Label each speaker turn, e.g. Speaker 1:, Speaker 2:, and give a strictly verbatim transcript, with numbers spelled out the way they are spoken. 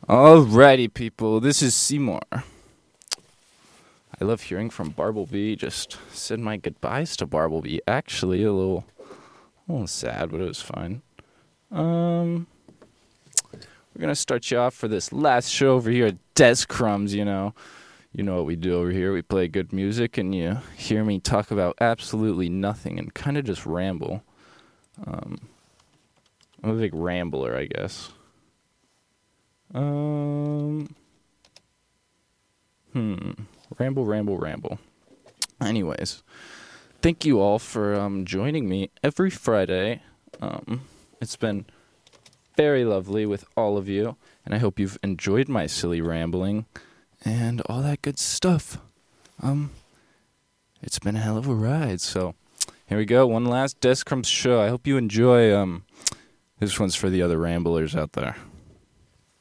Speaker 1: Alrighty, people, this is Seymour. I love hearing from Bartleby. Just said my goodbyes to Bartleby. Actually, a little, a little sad, but it was fine. Um, we're gonna start you off for this last show over here at Des Crumbs. You know, you know what we do over here. We play good music, and you hear me talk about absolutely nothing and kind of just ramble. Um, I'm a big rambler, I guess. Um, hmm. Ramble, ramble, ramble. Anyways, thank you all for um, joining me every Friday. Um, it's been very lovely with all of you, and I hope you've enjoyed my silly rambling and all that good stuff. Um, it's been a hell of a ride, so here we go. One last Des Crumbs show. I hope you enjoy. Um, this one's for the other ramblers out there.